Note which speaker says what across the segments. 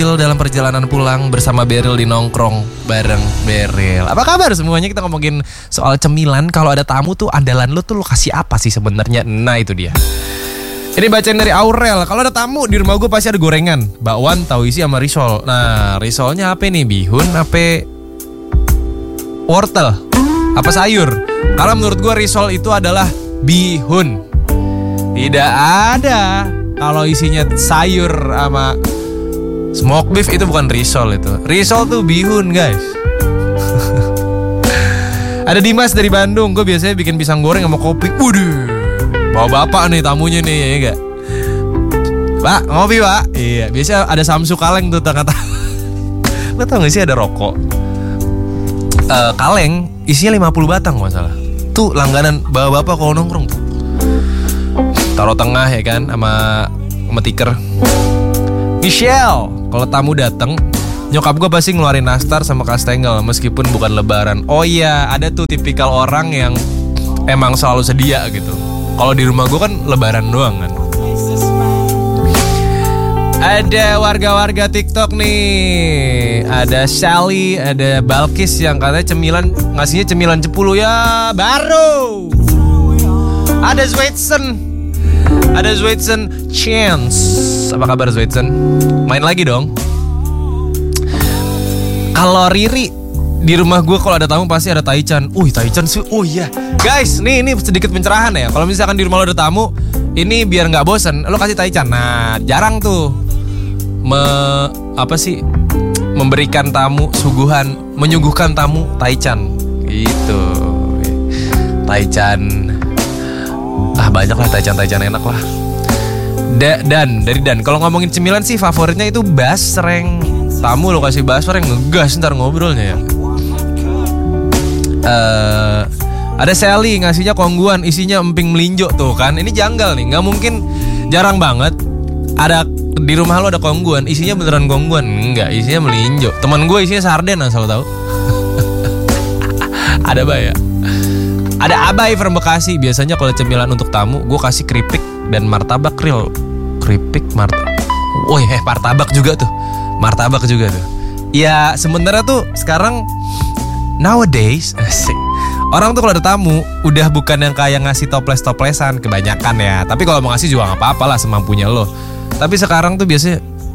Speaker 1: dalam perjalanan pulang bersama Beril di nongkrong bareng Beril. Apa kabar semuanya? Kita ngomongin soal cemilan. Kalau ada tamu tuh andalan lu tuh lu kasih apa sih sebenarnya? Nah itu dia. Ini bacaan dari Aurel. Kalau ada tamu di rumah gue pasti ada gorengan, bakwan, tahu isi sama risol. Nah risolnya apa nih? Bihun, apa wortel, apa sayur? Karena menurut gue risol itu adalah bihun. Tidak ada kalau isinya sayur sama smoke beef, itu bukan risol itu. Risol tuh bihun guys. Ada Dimas dari Bandung. Gue biasanya bikin pisang goreng sama kopi. Waduh, bawa bapak nih tamunya nih ya gak? Pak, ngopi pak? Iya, biasanya ada Samsu kaleng tuh tengah-tengah. Lo tau gak sih ada rokok kaleng isinya 50 batang gak salah. Tuh langganan bawa bapak kalau nongkrong tuh. Taruh tengah ya kan sama tiker. Michelle, kalau tamu dateng, nyokap gue pasti ngeluarin nastar sama kastengel meskipun bukan lebaran. Oh iya, ada tuh tipikal orang yang emang selalu sedia gitu. Kalau di rumah gue kan lebaran doang kan. Ada warga-warga TikTok nih. Ada Sally, ada Balkis yang katanya cemilan, ngasihnya cemilan 10 ya baru. Ada Zwetsen Chance. Apa kabar Zwetsen? Main lagi dong. Kalau Riri di rumah gue kalau ada tamu pasti ada Taichan. Taichan sih. Oh iya. Guys, ini sedikit pencerahan ya. Kalau misalkan di rumah lo ada tamu, ini biar nggak bosen, lo kasih Taichan. Nah, jarang tuh memberikan tamu suguhan, menyuguhkan tamu Taichan. Gitu. Taichan. Banyak lah Taichan enak lah. Dan kalau ngomongin cemilan sih favoritnya itu basreng. Tamu lo kasih basreng ngegas ntar ngobrolnya ya. Ada Sally ngasihnya kongguan isinya emping melinjo tuh kan. Ini janggal nih, nggak mungkin, jarang banget ada di rumah lo ada kongguan isinya beneran kongguan. Enggak, isinya melinjo. Teman gue isinya sarden asal tahu. Ada Bay ya. Ada Abai from Bekasi. Biasanya kalau cemilan untuk tamu gue kasih keripik dan martabak real. Keripik, martabak juga tuh. Martabak juga tuh. Ya sebenarnya tuh sekarang nowadays asik, orang tuh kalau ada tamu udah bukan yang kayak ngasih toples-toplesan kebanyakan ya. Tapi kalau mau ngasih juga gak apa-apa lah semampunya lo. Tapi sekarang tuh biasanya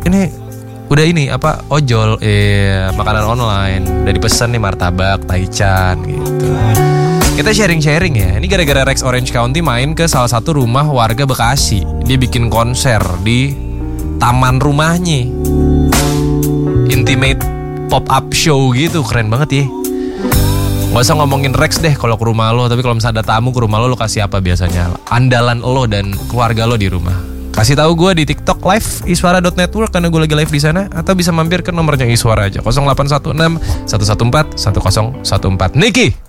Speaker 1: ojol, makanan online. Udah dipesan nih martabak, Taichan gitu. Kita sharing-sharing ya. Ini gara-gara Rex Orange County main ke salah satu rumah warga Bekasi. Dia bikin konser di taman rumahnya. Intimate pop-up show gitu. Keren banget ya. Gak usah ngomongin Rex deh kalau ke rumah lo. Tapi kalau misalnya ada tamu ke rumah lo kasih apa biasanya? Andalan lo dan keluarga lo di rumah. Kasih tahu gue di TikTok live iswara.network karena gue lagi live di sana, atau bisa mampir ke nomornya Iswara aja 0816 114 1014. Niki.